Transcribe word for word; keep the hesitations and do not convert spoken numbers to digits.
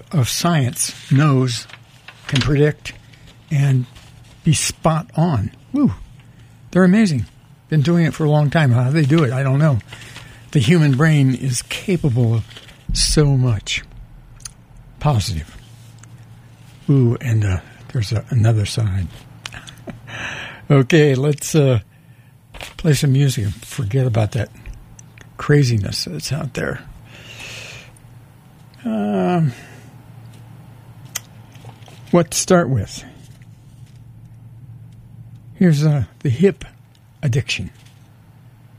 of science knows, can predict, and be spot on. Woo. They're amazing. Been doing it for a long time. How they do it, I don't know. The human brain is capable of so much. Positive. Ooh, and uh, there's a, another side. Okay, let's uh, play some music and forget about that craziness that's out there. Um, what to start with? Here's uh, the hip addiction.